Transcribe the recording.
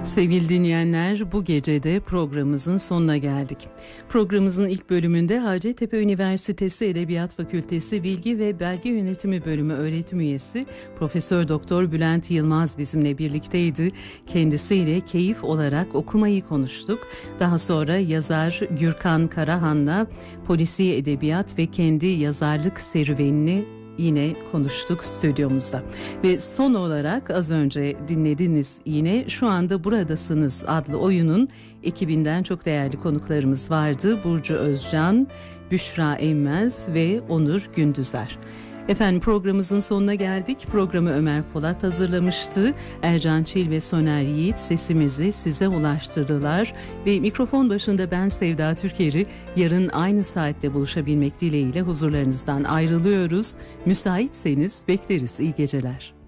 Sevgili dinleyenler, bu gece de programımızın sonuna geldik. Programımızın ilk bölümünde Hacettepe Üniversitesi Edebiyat Fakültesi Bilgi ve Belge Yönetimi Bölümü öğretim üyesi Profesör Doktor Bülent Yılmaz bizimle birlikteydi. Kendisiyle keyif olarak okumayı konuştuk. Daha sonra yazar Gürkan Karahan'la polisiye edebiyat ve kendi yazarlık serüvenini yine konuştuk stüdyomuzda. Ve son olarak az önce dinlediniz yine Şu Anda Buradasınız adlı oyunun ekibinden çok değerli konuklarımız vardı. Burcu Özcan, Büşra Emmez ve Onur Gündüzer. Efendim, programımızın sonuna geldik. Programı Ömer Polat hazırlamıştı. Ercan Çil ve Soner Yiğit sesimizi size ulaştırdılar. Ve mikrofon başında ben Sevda Türker'i yarın aynı saatte buluşabilmek dileğiyle huzurlarınızdan ayrılıyoruz. Müsaitseniz bekleriz. İyi geceler.